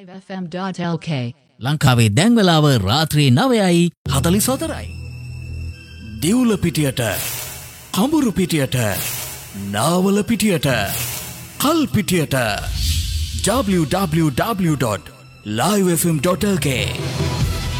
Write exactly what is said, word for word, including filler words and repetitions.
live f m dot l k ලංකාවේ දැන් වෙලාව රාත්‍රී නවයයි හතළිස් හතරයි. දිවුල පිටියට, කඹුරු පිටියට, නාවල පිටියට, කල් පිටියට w w w dot live f m dot l k